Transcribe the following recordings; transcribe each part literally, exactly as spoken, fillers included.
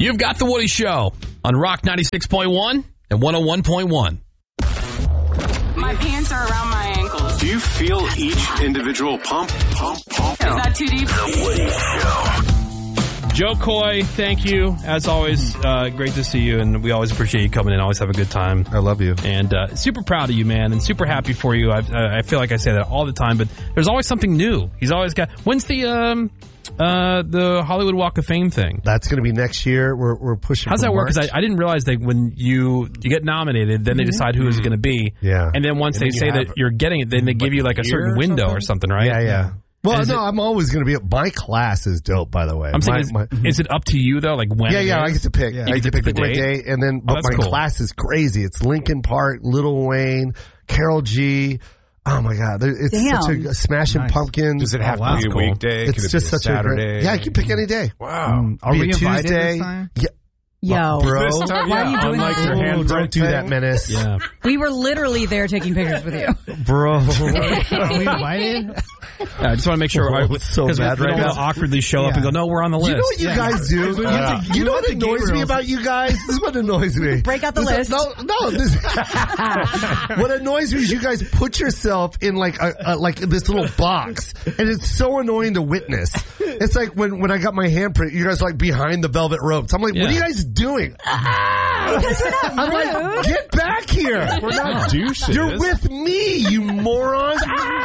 You've got The Woody Show on Rock ninety-six point one and one oh one point one. My pants are around my ankles. Do you feel each individual pump, pump, pump? Is that too deep? The Woody Show. Joe Coy, thank you. As always, uh, great to see you, and we always appreciate you coming in. Always have a good time. I love you. And uh, super proud of you, man, and super happy for you. I, I feel like I say that all the time, but there's always something new. He's always got... When's the um, uh, the Hollywood Walk of Fame thing? That's going to be next year. We're we're pushing. How's that work? March. Because I, I didn't realize that when you you get nominated, then they decide who it's going to be. Yeah. And then once And they then you say have, that you're getting it, then they give you like a year certain or window something? or something, right? Yeah, yeah. Well, Is no, it- I'm always going to be. My class is dope, by the way. I'm saying, My- is, my- is it up to you though? Like when? yeah, it yeah. I is? get to pick. Yeah. I You get to pick pick the my date? day, and then Oh, but that's my cool. class is crazy. It's Linkin Park, Lil Wayne, Carol G. Oh my God, There- it's Damn. such a Smashing Nice. Pumpkins. Does it have Oh, wow. to be a That's cool. weekday? Could It's it just be a such a Saturday? great. Yeah, you can pick any day. Wow. Um, Are Be we a invited Tuesday. this time? Yeah, Yo, bro. This time, Why yeah, are you doing unlike that? your Oh, hand don't do that, Menace. Yeah. we were literally there taking pictures with you. Bro. Are we invited? Yeah, I just want to make sure Oh, it's so because we, bad we right don't want to now. awkwardly show up and go, no, we're on the list. You know what you Yeah. guys do? You, Yeah. you know We what went to annoys me Gabriel's. about you guys? This is what annoys me. Break out the This- list. No, no. This, what annoys me is you guys put yourself in like a, a like this little box, and it's so annoying to witness. It's like when when I got my handprint, you guys are like behind the velvet ropes. I'm like, what are Yeah. you guys doing? I'm like, get back here. We're not douches. You're with me, you morons.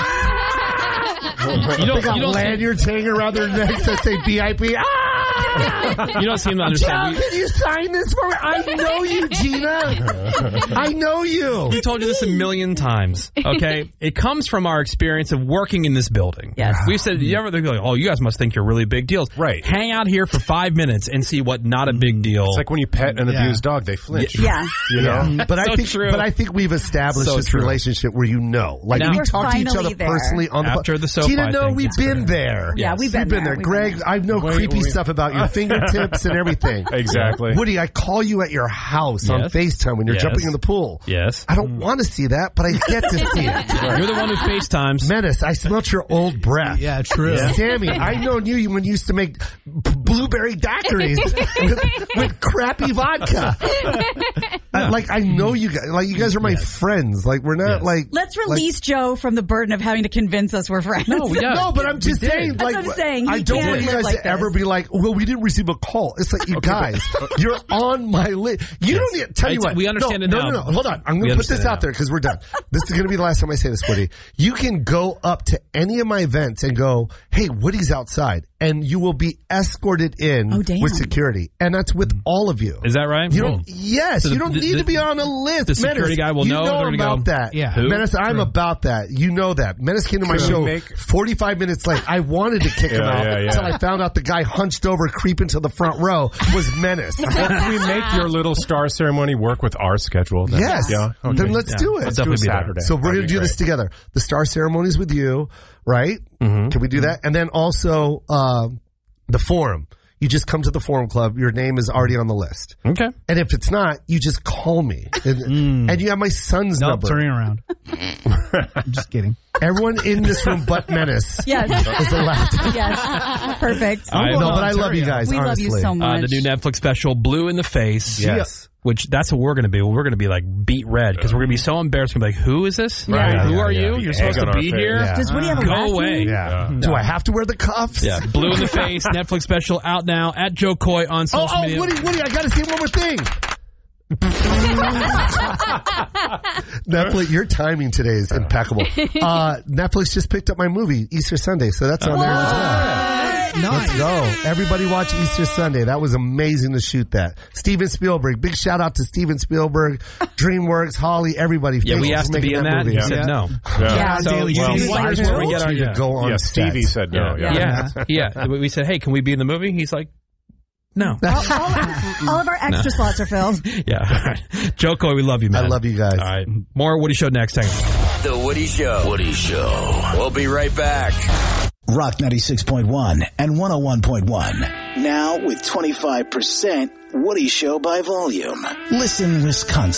You don't, They got you don't, seem, lanyards hanging around their necks that say V I P. Ah! you don't seem to John, understand. We, can you sign this for me? I know you, Gina. I know you. we told you this a million times, okay? It comes from our experience of working in this building. Yes. We said, you ever think like, oh, you guys must think you're really big deals. Right. Hang out here for five minutes and see what not a big deal. It's like when you pet an Yeah. abused dog, they flinch. Yeah. You know? But I So think, true. but I think we've established So this true. relationship where you know, like Now- we We're talk to each finally other there. personally on the After the SoFi Gina, no, thing. we've been there. Yeah, we've been We've been there. there. We've Greg, been there. I know Wait, creepy wait. stuff about your fingertips and everything. Exactly. Woody, I call you at your house on Yes. FaceTime when you're Yes. jumping in the pool. Yes. I don't want to see that, but I get to see it. You're the one who FaceTimes. Menace, I smelt your old breath. Yeah, true. Sammy, I've known you when you used to make b- blueberry daiquiris with, with crappy vodka. I, like, I know you guys. Like, you guys are my friends. Like, we're not Yes. like. Let's release Joe from the burden of having to convince us we're friends. No, we don't. No, but I'm just did. saying. That's Like, what I'm saying. I He don't can't want you live guys like to ever this. be like, well, we didn't receive a call. It's like, you guys, you're on my list. You don't need. Tell you It's- what. we understand no, it no, now. No, no, Hold on. I'm We going to put this understand it out there because we're done. This is going to be the last time I say this, Woody. You can go up to any of my events and go, hey, Woody's outside. And you will be escorted in Oh, damn. with security. And that's with all of you. Is that right? You don't. Hmm. Yes, So the- you don't the- need the- to be on a list. the security Menace, guy will you know know they're I'm gonna about go- that. Yeah. Who? Menace, I'm about that. You know that. Menace came to my Could we show make- forty-five minutes late. I wanted to kick him Yeah, out yeah, yeah. until I found out the guy hunched over, creeping to the front row was Menace. Well, can we make your little star ceremony work with our schedule? Then? Yes. Yeah. Okay. Then let's Yeah. do it. Let's definitely do be there. Saturday. So we're That'd going to be do this great. together. The star ceremonies with you, right? Mm-hmm. Can we do that? And then also um, the forum. You just come to the Forum Club. Your name is already on the list. Okay. And if it's not, you just call me. And, and you have my son's Nope, number. turning around. I'm just kidding. Everyone in this room but Menace Yes. is allowed to. Yes. Perfect. I- No, but I love you guys, we honestly. love you so Uh, much. the new Netflix special, Blue in the Face. Yes. Which that's what we're going to be. We're going to be like beat red because we're going to be so embarrassed. We're going to be like, who is this? Right. Who Yeah, are yeah. you? The You're egg supposed on to our be face. here? Yeah. Does Woody have a Go last away. name? Yeah. Do I have to wear the cuffs? Yeah, Blue in the Face, Netflix special out now at Joe Coy on Oh, social oh, media. Woody, Woody, I got to say one more thing. Netflix, your timing today is impeccable. Uh, Netflix just picked up my movie, Easter Sunday, so that's on there as well. Let's go. Everybody watch Easter Sunday. That was amazing to shoot that. Steven Spielberg. Big shout out to Steven Spielberg, DreamWorks, Holly, everybody. Yeah, Thank we you for asked to be making in that. movie. He said no. Yeah. So Daily well, Stevie. here's where we get our to go on Yeah, set. Stevie said no. yeah. Yeah. yeah, yeah. We said, hey, can we be in the movie? He's like, no. all, all, all of our extra slots are filled. Yeah. All right. Joe Coy, we love you, man. I love you guys. All right. More Woody Show next. Hang on. The Woody Show. Woody Show. We'll be right back. Rock ninety-six point one and one oh one point one. Now with twenty-five percent Woody Show by volume. Listen, Wisconsin.